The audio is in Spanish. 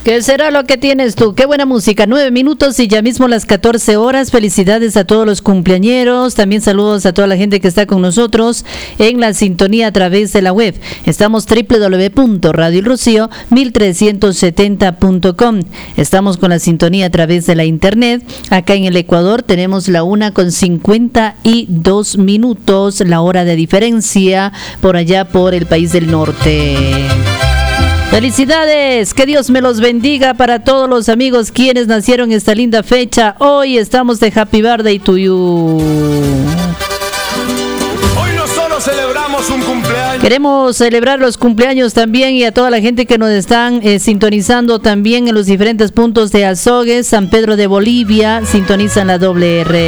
¿Qué será lo que tienes tú? Qué buena música, 9 minutos y ya mismo las 14 horas. Felicidades a todos los cumpleañeros. También saludos a toda la gente que está con nosotros en la sintonía a través de la web. Estamos www.radioelrocío1370.com. Estamos con la sintonía a través de la internet. Acá en el Ecuador tenemos la 1:52, la hora de diferencia por allá por el país del norte. Felicidades, que Dios me los bendiga para todos los amigos quienes nacieron esta linda fecha. Hoy estamos de Happy Birthday to you. Hoy no solo celebramos un cumpleaños. Queremos celebrar los cumpleaños también y a toda la gente que nos están sintonizando también en los diferentes puntos de Azogues, San Pedro de Bolivia, sintonizan la WR.